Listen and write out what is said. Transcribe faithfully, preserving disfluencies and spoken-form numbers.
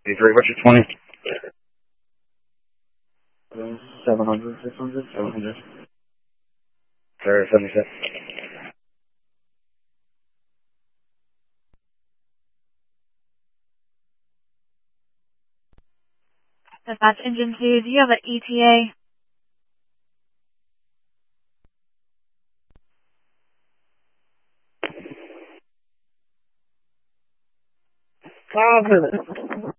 eighty-three, what's your twenty? seven hundred, six hundred, seven hundred. Sorry, seventy-six. Dispatch Engine two, do you have an E T A? Confident.